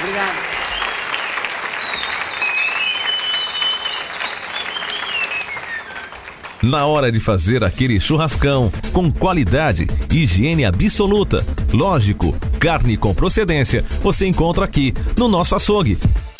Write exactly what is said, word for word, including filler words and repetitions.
Obrigado. Na hora de fazer aquele churrascão, com qualidade, higiene absoluta, lógico, carne com procedência, você encontra aqui no nosso açougue.